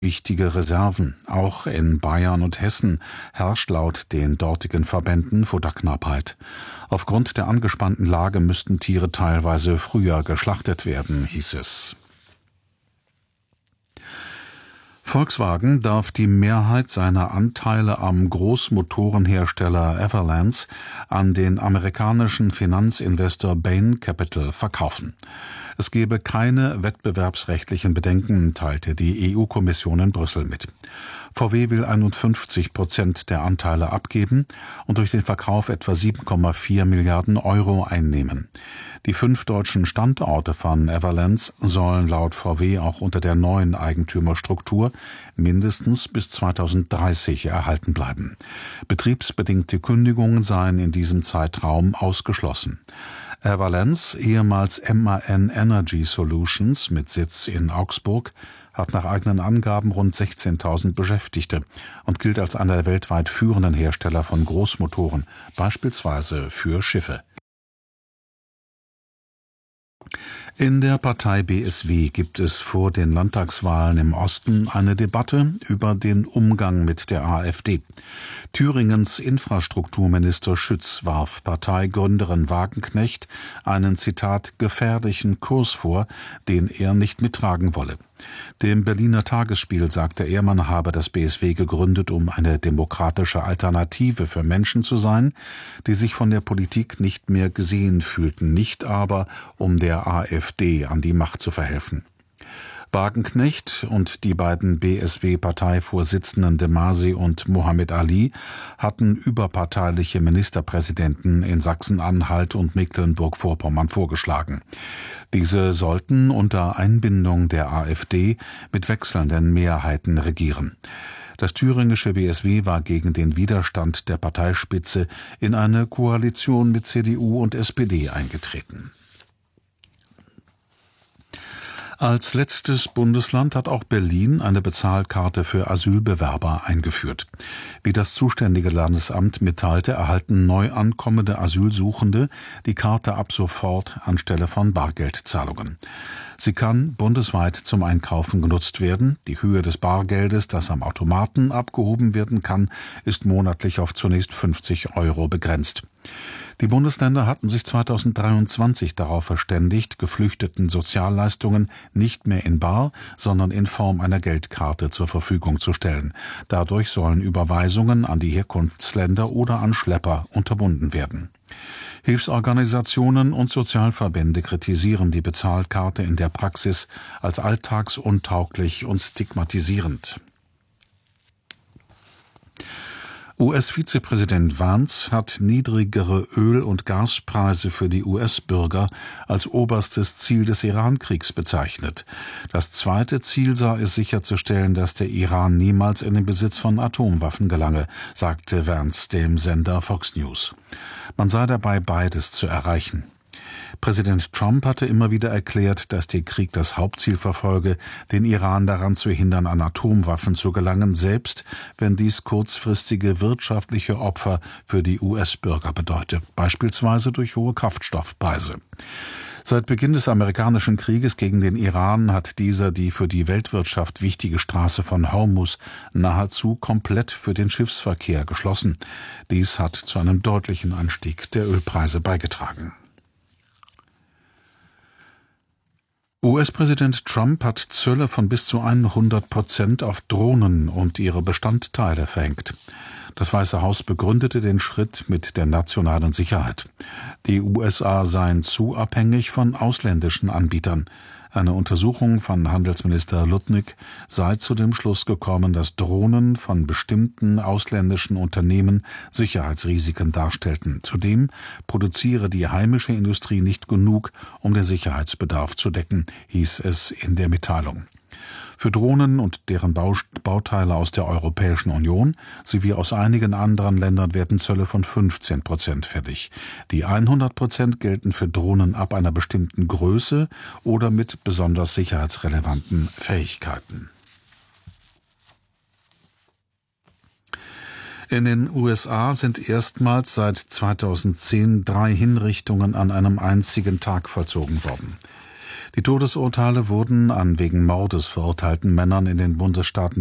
wichtige Reserven. Auch in Bayern und Hessen herrscht laut den dortigen Verbänden Futterknappheit. Aufgrund der angespannten Lage müssten Tiere teilweise früher geschlachtet werden, hieß es. Volkswagen darf die Mehrheit seiner Anteile am Großmotorenhersteller Everlands an den amerikanischen Finanzinvestor Bain Capital verkaufen. Es gebe keine wettbewerbsrechtlichen Bedenken, teilte die EU-Kommission in Brüssel mit. VW will 51% der Anteile abgeben und durch den Verkauf etwa 7,4 Milliarden Euro einnehmen. Die 5 deutschen Standorte von Everlands sollen laut VW auch unter der neuen Eigentümerstruktur mindestens bis 2030 erhalten bleiben. Betriebsbedingte Kündigungen seien in diesem Zeitraum ausgeschlossen. Everlands, ehemals MAN Energy Solutions mit Sitz in Augsburg, hat nach eigenen Angaben rund 16.000 Beschäftigte und gilt als einer der weltweit führenden Hersteller von Großmotoren, beispielsweise für Schiffe. In der Partei BSW gibt es vor den Landtagswahlen im Osten eine Debatte über den Umgang mit der AfD. Thüringens Infrastrukturminister Schütz warf Parteigründerin Wagenknecht einen, Zitat, gefährlichen Kurs vor, den er nicht mittragen wolle. Dem Berliner Tagesspiel sagte er, man habe das BSW gegründet, um eine demokratische Alternative für Menschen zu sein, die sich von der Politik nicht mehr gesehen fühlten, nicht aber, um der AfD an die Macht zu verhelfen. Wagenknecht und die beiden BSW-Parteivorsitzenden de Masi und Mohammed Ali hatten überparteiliche Ministerpräsidenten in Sachsen-Anhalt und Mecklenburg-Vorpommern vorgeschlagen. Diese sollten unter Einbindung der AfD mit wechselnden Mehrheiten regieren. Das thüringische BSW war gegen den Widerstand der Parteispitze in eine Koalition mit CDU und SPD eingetreten. Als letztes Bundesland hat auch Berlin eine Bezahlkarte für Asylbewerber eingeführt. Wie das zuständige Landesamt mitteilte, erhalten neu ankommende Asylsuchende die Karte ab sofort anstelle von Bargeldzahlungen. Sie kann bundesweit zum Einkaufen genutzt werden. Die Höhe des Bargeldes, das am Automaten abgehoben werden kann, ist monatlich auf zunächst 50 Euro begrenzt. Die Bundesländer hatten sich 2023 darauf verständigt, Geflüchteten Sozialleistungen nicht mehr in bar, sondern in Form einer Geldkarte zur Verfügung zu stellen. Dadurch sollen Überweisungen an die Herkunftsländer oder an Schlepper unterbunden werden. Hilfsorganisationen und Sozialverbände kritisieren die Bezahlkarte in der Praxis als alltagsuntauglich und stigmatisierend. US-Vizepräsident Vance hat niedrigere Öl- und Gaspreise für die US-Bürger als oberstes Ziel des Iran-Kriegs bezeichnet. Das zweite Ziel sei es, sicherzustellen, dass der Iran niemals in den Besitz von Atomwaffen gelange, sagte Vance dem Sender Fox News. Man sei dabei, beides zu erreichen. Präsident Trump hatte immer wieder erklärt, dass der Krieg das Hauptziel verfolge, den Iran daran zu hindern, an Atomwaffen zu gelangen, selbst wenn dies kurzfristige wirtschaftliche Opfer für die US-Bürger bedeute, beispielsweise durch hohe Kraftstoffpreise. Seit Beginn des amerikanischen Krieges gegen den Iran hat dieser die für die Weltwirtschaft wichtige Straße von Hormuz nahezu komplett für den Schiffsverkehr geschlossen. Dies hat zu einem deutlichen Anstieg der Ölpreise beigetragen. US-Präsident Trump hat Zölle von bis zu 100% auf Drohnen und ihre Bestandteile verhängt. Das Weiße Haus begründete den Schritt mit der nationalen Sicherheit. Die USA seien zu abhängig von ausländischen Anbietern. Eine Untersuchung von Handelsminister Lutnick sei zu dem Schluss gekommen, dass Drohnen von bestimmten ausländischen Unternehmen Sicherheitsrisiken darstellten. Zudem produziere die heimische Industrie nicht genug, um den Sicherheitsbedarf zu decken, hieß es in der Mitteilung. Für Drohnen und deren Bauteile aus der Europäischen Union sowie aus einigen anderen Ländern werden Zölle von 15% fällig. Die 100% gelten für Drohnen ab einer bestimmten Größe oder mit besonders sicherheitsrelevanten Fähigkeiten. In den USA sind erstmals seit 2010 3 Hinrichtungen an einem einzigen Tag vollzogen worden. Die Todesurteile wurden an wegen Mordes verurteilten Männern in den Bundesstaaten